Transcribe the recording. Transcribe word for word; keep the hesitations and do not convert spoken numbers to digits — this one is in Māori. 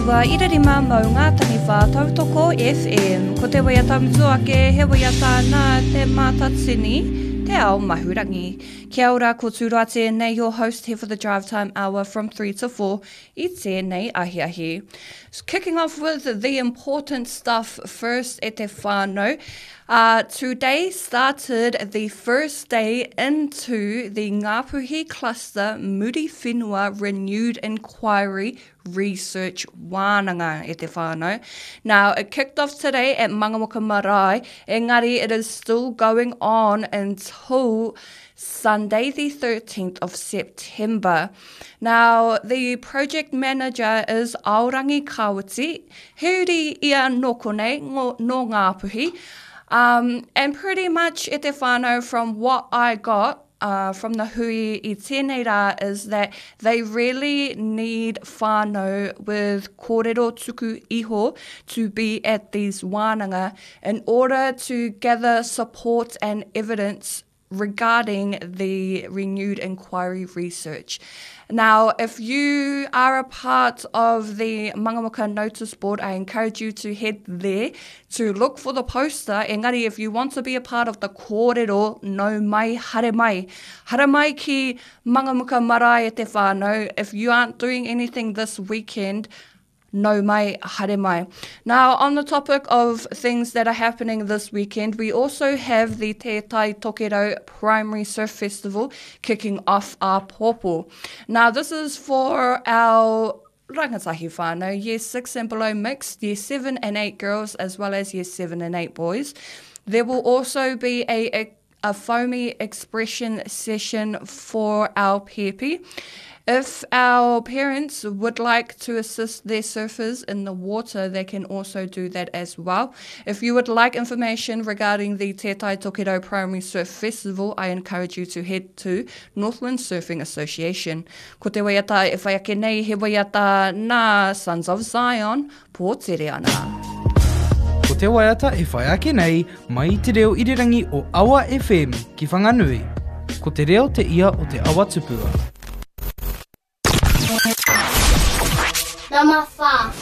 Wa irarima mau ngā taniwha tautoko F M. Ko te waiata mituake, he waiata nā te mātatsini, te ao mahurangi. Kia ora, ko Tūrate nei, your host here for the Drive Time Hour from three to four. I tēnei ahi ahi. So kicking off with the important stuff first e te whānau. Uh, today started the first day into the Ngāpuhi Cluster Muri Whenua Renewed Inquiry Research Wānanga e te whānau. Now, it kicked off today at Mangamuka Marae, engari it is still going on until Sunday the thirteenth of September. Now, the project manager is Aorangi Kawati, Heuri ia noko nei no Ngāpuhi. Um, and pretty much e te whānau from what I got uh, from the hui i tēnei rā is that they really need whānau with kōrero tuku iho to be at these wānanga in order to gather support and evidence regarding the renewed inquiry research. Now, if you are a part of the Mangamuka notice board, I encourage you to head there to look for the poster. Engari, if you want to be a part of the kōrero, no mai, hare mai. Hare mai ki Mangamuka Marae e te whānau. If you aren't doing anything this weekend, no mai, hare mai. Now, on the topic of things that are happening this weekend, we also have the Te Tai Tokerau Primary Surf Festival kicking off our popo. Now, this is for our rangatahi whānau, year six and below mixed, year seven and eight girls, as well as year seven and eight boys. There will also be a, a, a foamy expression session for our pepe. If our parents would like to assist their surfers in the water, they can also do that as well. If you would like information regarding the Te Tai Tokerau Primary Surf Festival, I encourage you to head to Northland Surfing Association. Ko te waiata e whai ake nei, he waiata nā Sons of Zion, pō tere ana. Ko te waiata e whai ake nei, mai te reo irirangi o Awa F M ki Whanganui. Ko te reo te ia o te Awa Tupua. Nama wha.